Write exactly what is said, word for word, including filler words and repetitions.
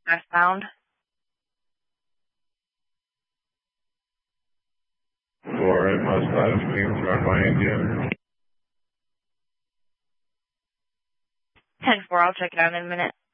westbound. Alright, hostile being thrown by Indiana. ten four, I'll check it out in a minute.